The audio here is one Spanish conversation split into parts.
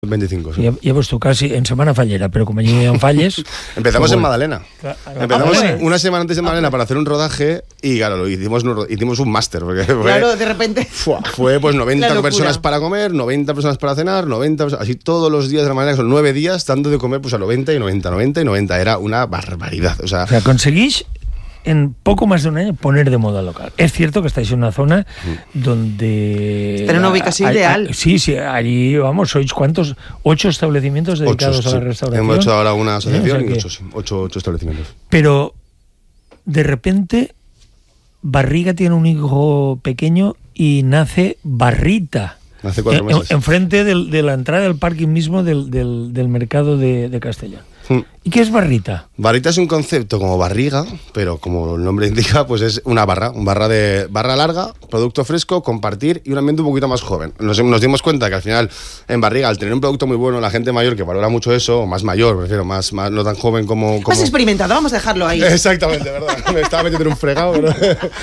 25, sí. Ya pues tú casi en semana fallera, pero como allí en falles... Empezamos en Madalena. Empezamos una semana antes en Madalena para hacer un rodaje y claro, hicimos un máster. Claro, de repente... Fue pues 90 personas para comer, 90 personas para cenar, 90 personas, así todos los días de la mañana, que son 9 días, dando de comer pues a 90 y 90, 90 y 90. Era una barbaridad. O sea, conseguís en poco más de un año poner de moda local. Es cierto que estáis en una zona donde... Está en una ubicación ideal. Sí, allí, vamos, ¿sois cuántos? 8 establecimientos dedicados a la restauración. Hemos hecho ahora una asociación y 8 establecimientos. Pero, de repente, Barriga tiene un hijo pequeño y nace Barrita. Hace 4 meses. Enfrente de la entrada del parking mismo del mercado de Castellón. ¿Y qué es Barrita? Barrita es un concepto como barriga, pero como el nombre indica, pues es una barra larga, producto fresco, compartir y un ambiente un poquito más joven. Nos dimos cuenta que al final, en Barriga, al tener un producto muy bueno, la gente mayor que valora mucho eso, o más mayor, prefiero, más no tan joven como... Más experimentado, vamos a dejarlo ahí. Exactamente, ¿verdad? Me estaba metiendo en un fregado, ¿verdad?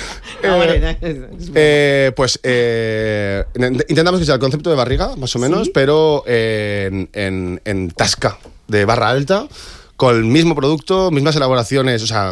Intentamos que sea el concepto de barriga, más o menos, ¿sí? Pero en tasca de barra alta, con el mismo producto, mismas elaboraciones, o sea,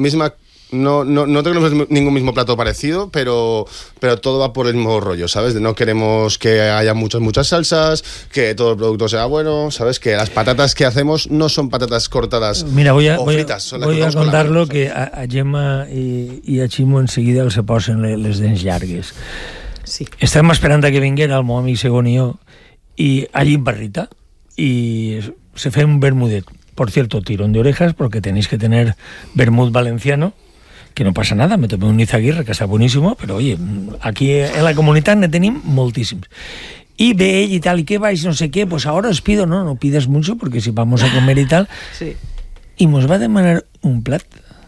no tenemos ningún mismo plato parecido, pero todo va por el mismo rollo, ¿sabes? No queremos que haya muchas salsas, que todo el producto sea bueno, ¿sabes? Que las patatas que hacemos no son patatas cortadas. Mira, voy a contar-lo que a Gemma i a Ximo enseguida els se posen les dents llargues. Sí. Estem esperant que vinguera el meu amic Segon i jo, i allí en Barrita, y se fue un bermudet. Por cierto, tirón de orejas, porque tenéis que tener vermut valenciano, que no pasa nada, me tomé un Izaguirre, que está buenísimo, pero oye, aquí en la comunitat ne tenim moltíssims. Y ve ell y tal, ¿y qué vais? No sé qué, pues ahora os pido, no pidas mucho, porque si vamos a comer y tal. Sí. Y nos va a demanar un plat,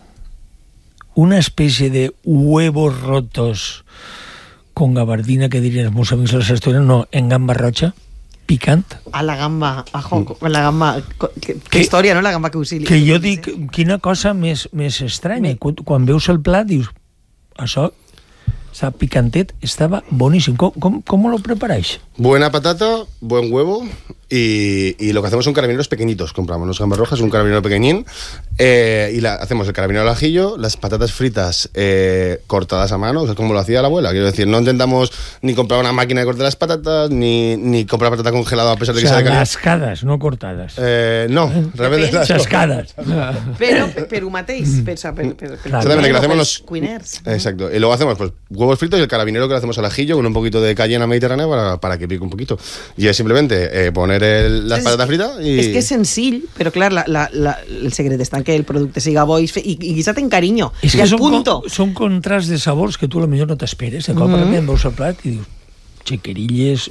una especie de huevos rotos con gabardina, que dirían los meus amics de la Sastura, no, en gamba roja, picant. A la gamba, la gamba... Que història, no? La gamba que auxilia. Que jo dic, quina cosa més estranya. Quan veus el plat dius, això, picantet, estava boníssim. ¿Cómo lo preparáis? Buena patata, buen huevo y lo que hacemos son carabineros pequeñitos. Compramos unos gambas rojas, un carabinero pequeñín y hacemos el carabinero al ajillo, las patatas fritas cortadas a mano, o sea, como lo hacía la abuela. Quiero decir, no intentamos ni comprar una máquina de cortar las patatas, ni comprar patata congelada a pesar de que sea de calidad. Lascadas, no cortadas. No, realmente chascadas. Pero mateix, exactamente, que lo hacemos los cuiners. Exacto. Y luego hacemos pues huevos fritos y el carabinero que lo hacemos al ajillo con un poquito de cayena mediterránea para que pique un poquito. Y es simplemente poner las patatas fritas y... És que és senzill, però clar, el secret està en que el producte siga bo i guisat en carinyo. És que són contrasts de sabors que tu potser no t'esperes. De cop veus el plat i dius xequerilles,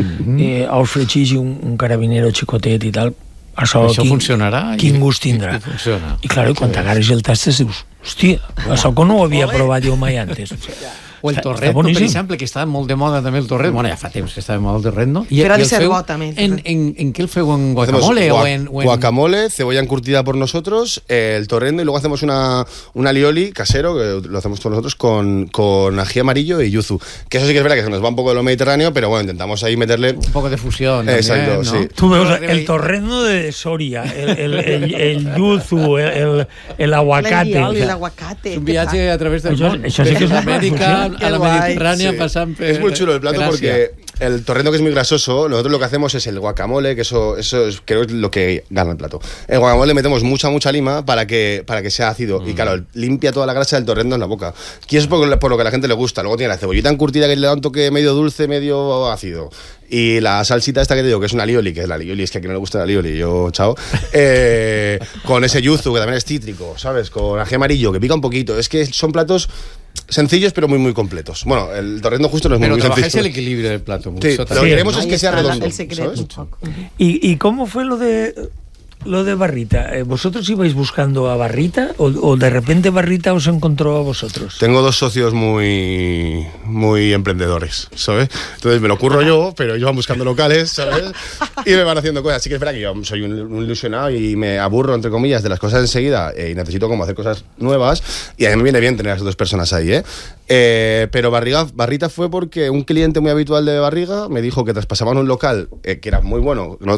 ous fregits i un carabinero xicotet i tal. Això funcionarà? Quin gust tindrà? I clar, quan t'agarres el tastes dius, hòstia, això que no ho havia provat jo mai antes. O el torret, per exemple, que està molt de moda també el torret. Bueno, ja fa temps que està de moda el torret, ¿no? Però ha de ser bo també. ¿En qué el feu? ¿En guacamole? Guacamole, cebolla encurtida por nosotros, el torrendo, y luego hacemos una alioli casero, que lo hacemos todos nosotros, con ají amarillo y yuzu. Que eso sí que es verdad que se nos va un poco de lo mediterráneo, pero bueno, intentamos ahí meterle... Un poco de fusión. Exacto, también, ¿no? sí. Tú ves el torrendo de Soria, el yuzu, el aguacate. El aguacate. Es un viaje a través del mundo. Això sí que és América, a la Mediterránea, pasant per... Es muy chulo el plato porque el torrendo, que es muy grasoso, nosotros lo que hacemos es el guacamole, que eso es, creo que es lo que gana el plato. El guacamole le metemos mucha lima para que sea ácido y claro, limpia toda la grasa del torrendo en la boca. Y eso es por lo que a la gente le gusta. Luego tiene la cebollita encurtida que le da un toque medio dulce, medio ácido. Y la salsita esta que te digo, que es una alioli, que es la alioli, es que a quien no le gusta la alioli, yo chao, con ese yuzu, que también es cítrico, ¿sabes? Con ají amarillo, que pica un poquito. Es que son platos sencillos pero muy completos. Bueno, el torrendo justo no es muy sencillo. Pero trabajáis el equilibrio del plato. Sí, lo que queremos es que sea redondo. El secreto. ¿Y cómo fue lo de lo de Barrita, ¿vosotros ibais buscando a Barrita o de repente Barrita os encontró a vosotros? Tengo dos socios muy emprendedores, ¿sabes? Entonces me lo curro yo, pero ellos van buscando locales, ¿sabes? Y me van haciendo cosas. Sí que es verdad que yo soy un ilusionado y me aburro, entre comillas, de las cosas enseguida y necesito como hacer cosas nuevas, y a mí me viene bien tener a las dos personas ahí, pero Barrita fue porque un cliente muy habitual de Barriga me dijo que traspasaban un local que era muy bueno.